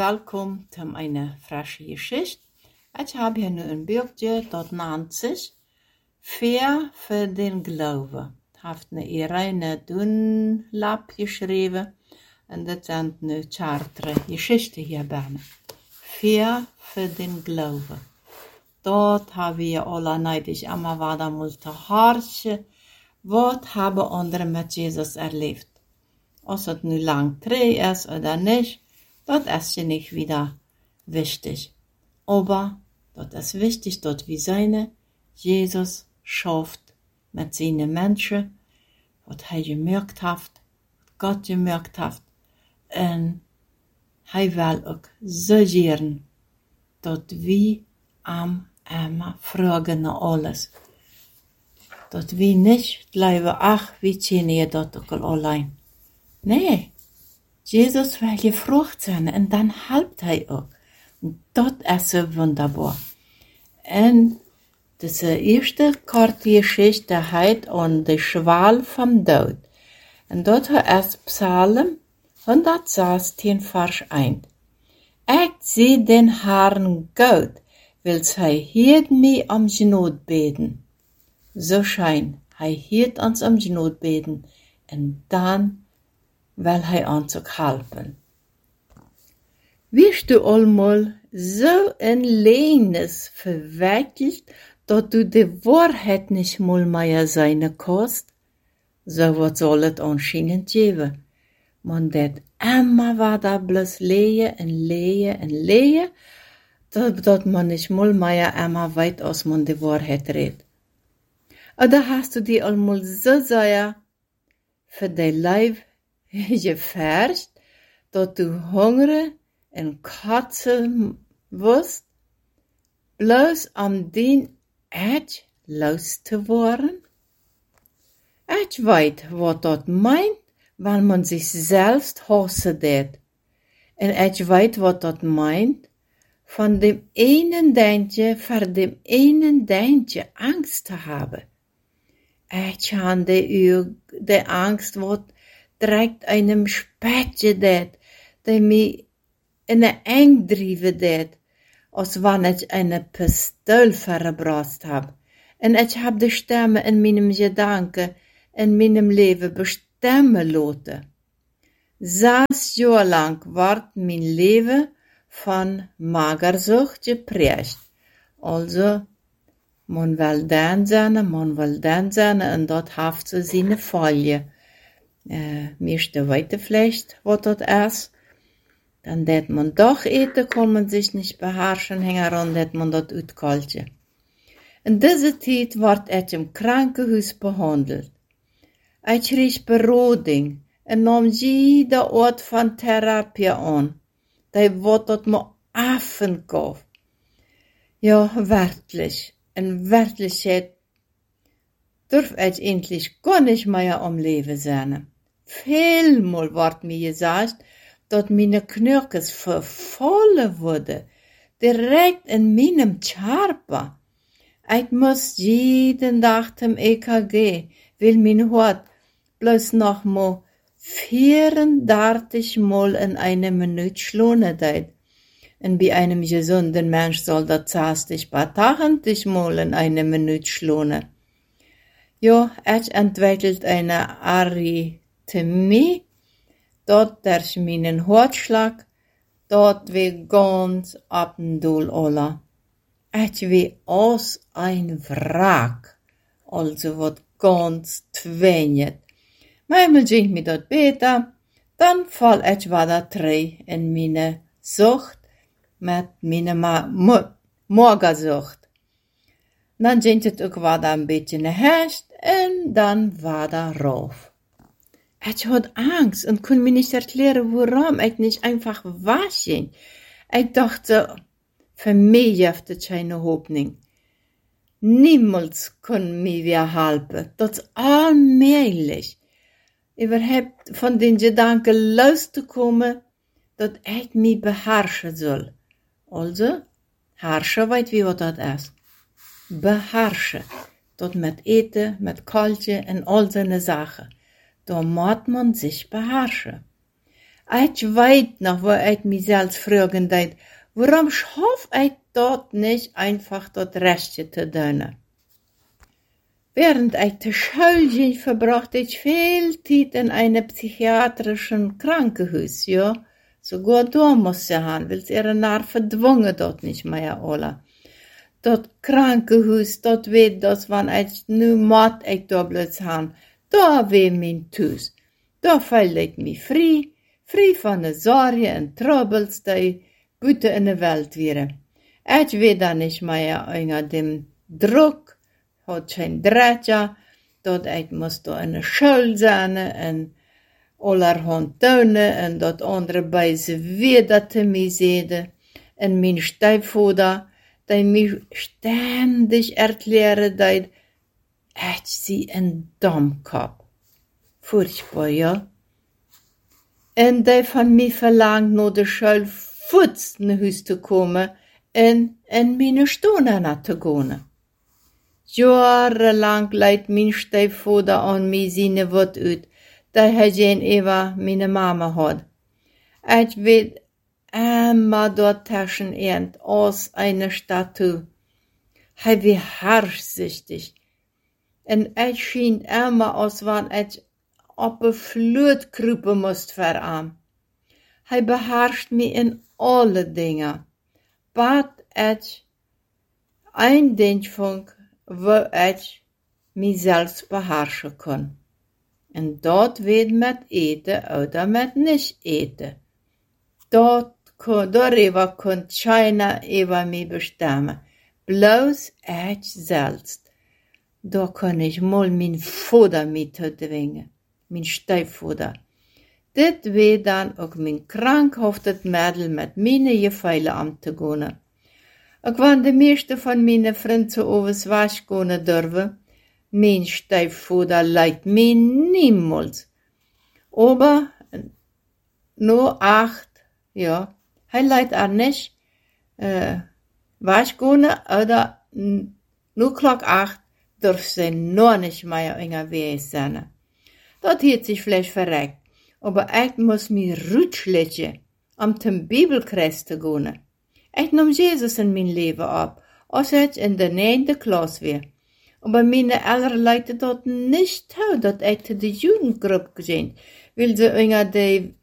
welkom zu einer frischen Geschichte. Ich habe hier nu een boekje dat nennt sich Fair für den Glauben. Heeft eine Irene Dunlap geschrieben und das sind nu chartere Geschichten hier bijna. Fair für den Glauben. Dort haben wir alle neidig immer wieder moeten hartje. Was haben andere mit Jesus erlebt? Ob es nu lang treu ist oder nicht, das ist ja nicht wieder wichtig. Aber das ist wichtig, dass wir seine Jesus schafft mit seinen Menschen, was er gemerkt hat, was Gott gemerkt hat. Und er will auch so gern, dass wir am immer fragen nach alles. Dass wir nicht bleiben, ach, wie kennen ihr das auch allein. Nee, Jesus will gefragt sein und dann helpt er auch. Und das ist so wunderbar. Und das erste Geschichte heißt an die Schwal vom Tod. Und dort ist Psalm 116, Vers 1. Ich seh den Herrn Gott, will hij hiert mij am Genot beten. So scheint, hij hiert uns am Genot beten. Und dann will hij uns auch helfen. Wirst du allmal so in Lehnes verwickelt, dass du die Wahrheit nicht mal mehr sein kannst? So was soll es anscheinend geben. Man det immer weiter bloß lehen und lehen und lehen, dass man nicht mal mehr immer weit aus man die Wahrheit redet. Oder hast du die allmal so sehr für dein Leib gefärscht, dass du hungrig und kotzen wirst, bloß den Edge loszuwerden? Ich weiß, was das meint, weil man sich selbst hassen tät. Und ich weiß, was das meint, von dem einen Deintje, vor dem einen Deintje Angst zu haben. Ich habe die Angst, was direkt einem Spätje tät, der mich in eine Eng driven tät, als wann ich eine Pistole verbraucht hab. Und ich hab die Stimme in meinem Gedanken, in meinem Leben bestimmen lassen. 6 Jahre lang ward mein Leben von Magersucht geprägt. Also, man will dann sein, und dort haft so seine Folie. Meiste weite vielleicht, was das ist. Dann det man doch eten, kann man sich nicht beherrschen, hängen det man dort utkaltje. In dieser Zeit ward ich im Krankenhaus behandelt. Ich riech Beroding und nahm jede Art von Therapie an. Die wird dort mir Affenkauf. Ja, wirklich. In Wirklichkeit darf ich endlich gar nicht mehr am Leben sein. Vielmal ward mir gesagt, dass meine Knöchel verfallen wurden, direkt in meinem Körper. Ich muss jeden Tag zum EKG, weil mein Hart bloß noch mal 34 Mal in einer Minute schlagen tät. Und bei einem gesunden Mensch soll das 60 bis 80 Mal in einer Minute schlagen. Ja, ich entwickelt eine Arrhythmie, dort durch meinen Herzschlag, dort wie ganz ab und doll alle. Ich wie aus ein Wrack, also wat ganz twänget. Manchmal ging mir dort besser, dann fall ich wieder treu in meine Sucht mit meiner Magersucht. Dann ging es auch wieder ein bisschen herrscht und dann wieder rauf. Ich hatte Angst und konnte mir nicht erklären, warum ich nicht einfach waschen. Ich dachte, für mich gibt es keine Hoffnung. Niemals kann mir wer helfen. Das ist allmählich. Überhaupt von den Gedanken loszukommen, dass ich mich beherrschen soll. Also, herrschen, weißt wie was das ist? Beherrschen. Das mit Eten, mit Kaltje und all seine Sachen. Da muss man sich beherrschen. Ich weet noch, wo ich mich selbst fragen deed, warum schaff ich dort nicht einfach das Rechte zu tun? Während ich zur Schule ging, verbrachte ich viel Zeit in einem psychiatrischen Krankenhaus, ja. Sogar da musste ich hin, weil ihre Nerven verdwungen dort nicht mehr alle. Dat Krankenhaus, dat weet dat wann ich nu mat ich da bloß han, da weh mein Tus. Da fühl ich mich frei von den Sorgen und Troubles, die buiten in der Welt wären. Ich weet da nicht mehr unter dem Druck, hat kein Drehtja, dat ich muss da in der Schule sein und allerhand tun und dat andere beise wieder zu mir sehen. Und mein Stiefvater, die mich ständig erklären, dass ich sie ein Dummkopf. Furchtbar, ja. Und die von mir verlangt, nach der Schule futz nach Hause zu kommen und in meine Stunde zu gehen. Jahrelang leidt mein Stiefvater an mir seine Wut uit, da er gegenüber meine Mama hat. Ich weet immer dort taschen ernt aus einer Statue. Hij wie hartzichtig. Und ich schien immer aus, wann ich op een Flut kruipen moest voor hem. Hij beherrscht mich in alle Dinge. Bat ich ein Ding funk, wo ich mich selbst beherrschen kann. Und dort wird mit eten oder mit nicht eten. Darüber kann keiner über mich bestimmen. Bloß ich selbst. Da kann ich mal mein Vater mitdwingen. Mein Stiefvater. Dit wird dann auch mein krankhaftes Mädel mit meinen Gefeilen am zu gehen. Auch wenn die meisten von meinen Freunden zu overs wasch gehen dürfen, mein Stiefvater leidt mir niemals. Aber nur 8, ja, hij leidt auch nicht, wasch gehen oder nur Klock 8 darf sie noch nicht mehr unterwegs sein. Das hat sich vielleicht verreckt, aber ich muss mich rutschlechen, um zum Bibelkreis zu gehen. Ich nahm Jesus in mein Leben ab, als ich in der 9. Klasse war. Aber meine Eltern leiten dort nicht zu, dass ich zu der Jugendgruppe ging, weil sie unter die